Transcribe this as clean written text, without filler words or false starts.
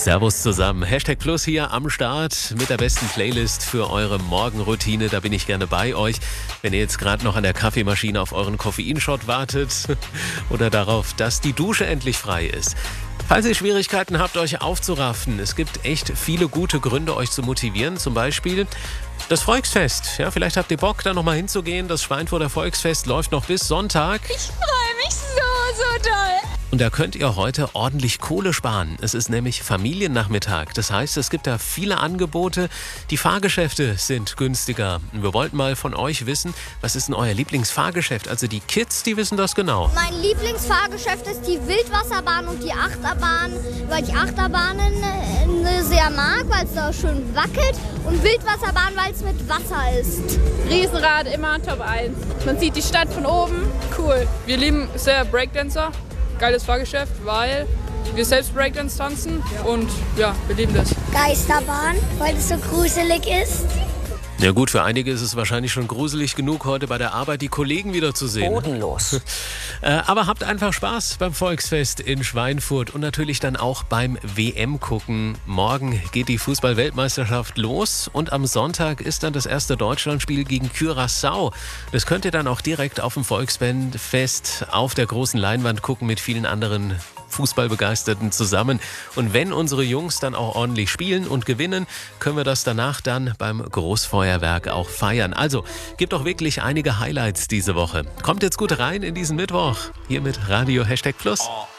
Servus zusammen. Hashtag Plus hier am Start mit der besten Playlist für eure Morgenroutine. Da bin ich gerne bei euch. Wenn ihr jetzt gerade noch an der Kaffeemaschine auf euren Koffeinshot wartet oder darauf, dass die Dusche endlich frei ist. Falls ihr Schwierigkeiten habt, euch aufzuraffen, es gibt echt viele gute Gründe, euch zu motivieren. Zum Beispiel das Volksfest. Ja, vielleicht habt ihr Bock, da nochmal hinzugehen. Das Schweinfurter Volksfest läuft noch bis Sonntag. Ich freue mich so doll. Und da könnt ihr heute ordentlich Kohle sparen. Es ist nämlich Familiennachmittag. Das heißt, es gibt da viele Angebote. Die Fahrgeschäfte sind günstiger. Und wir wollten mal von euch wissen, was ist denn euer Lieblingsfahrgeschäft? Also die Kids, die wissen das genau. Mein Lieblingsfahrgeschäft ist die Wildwasserbahn und die Achterbahn, weil ich Achterbahnen sehr mag, weil es da schön wackelt, und Wildwasserbahn, weil es mit Wasser ist. Riesenrad immer Top 1. Man sieht die Stadt von oben. Cool. Wir lieben sehr Breakdancer. Geiles Fahrgeschäft, weil wir selbst Breakdance tanzen und ja, wir lieben das. Geisterbahn, weil es so gruselig ist. Ja gut, für einige ist es wahrscheinlich schon gruselig genug, heute bei der Arbeit die Kollegen wieder zu sehen. Bodenlos. Aber habt einfach Spaß beim Volksfest in Schweinfurt und natürlich dann auch beim WM-Gucken. Morgen geht die Fußball-Weltmeisterschaft los und am Sonntag ist dann das erste Deutschlandspiel gegen Curaçao. Das könnt ihr dann auch direkt auf dem Volksfest auf der großen Leinwand gucken mit vielen anderen Fußballbegeisterten zusammen. Und wenn unsere Jungs dann auch ordentlich spielen und gewinnen, können wir das danach dann beim Großfeuerwerk auch feiern. Also, gibt doch wirklich einige Highlights diese Woche. Kommt jetzt gut rein in diesen Mittwoch. Hier mit Radio #Plus.